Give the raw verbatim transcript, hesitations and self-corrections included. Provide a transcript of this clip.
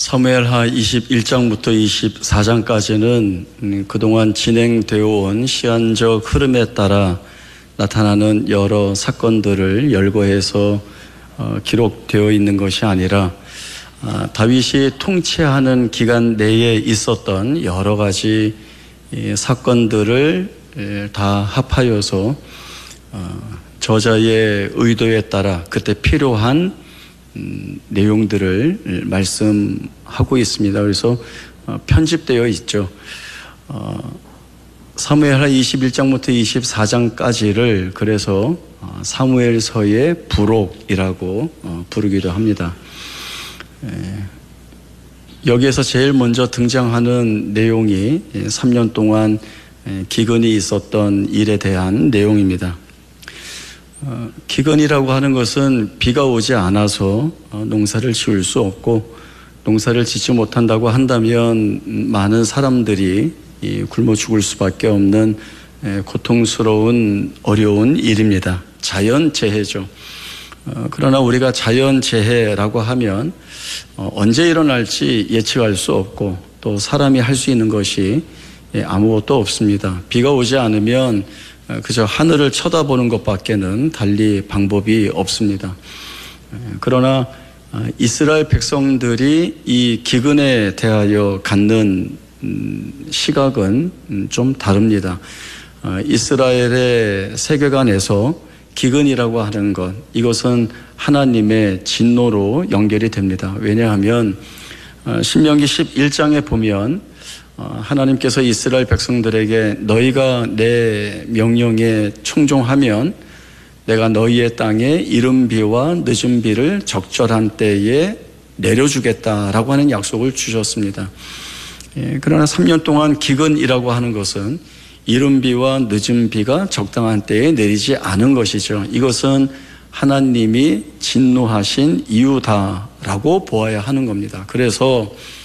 사무엘하 이십일 장부터 이십사 장까지는 그동안 진행되어 온 시간적 흐름에 따라 나타나는 여러 사건들을 열거해서 기록되어 있는 것이 아니라 다윗이 통치하는 기간 내에 있었던 여러 가지 사건들을 다 합하여서 저자의 의도에 따라 그때 필요한 음, 내용들을 말씀하고 있습니다. 그래서 어, 편집되어 있죠. 어, 사무엘하 이십일 장부터 이십사 장까지를 그래서 어, 사무엘서의 부록이라고 어, 부르기도 합니다. 에, 여기에서 제일 먼저 등장하는 내용이 삼 년 동안 기근이 있었던 일에 대한 내용입니다. 어, 기근이라고 하는 것은 비가 오지 않아서 어, 농사를 지을 수 없고 농사를 짓지 못한다고 한다면 많은 사람들이 이, 굶어 죽을 수밖에 없는 에, 고통스러운 어려운 일입니다. 자연재해죠. 어, 그러나 우리가 자연재해라고 하면 어, 언제 일어날지 예측할 수 없고 또 사람이 할 수 있는 것이 예, 아무것도 없습니다. 비가 오지 않으면 그저 하늘을 쳐다보는 것밖에는 달리 방법이 없습니다. 그러나 이스라엘 백성들이 이 기근에 대하여 갖는 시각은 좀 다릅니다. 이스라엘의 세계관에서 기근이라고 하는 것, 이것은 하나님의 진노로 연결이 됩니다. 왜냐하면 신명기 십일 장에 보면 하나님께서 이스라엘 백성들에게 너희가 내 명령에 충종하면 내가 너희의 땅에 이른 비와 늦은 비를 적절한 때에 내려주겠다라고 하는 약속을 주셨습니다. 예, 그러나 삼 년 동안 기근이라고 하는 것은 이른 비와 늦은 비가 적당한 때에 내리지 않은 것이죠. 이것은 하나님이 진노하신 이유다라고 보아야 하는 겁니다. 그래서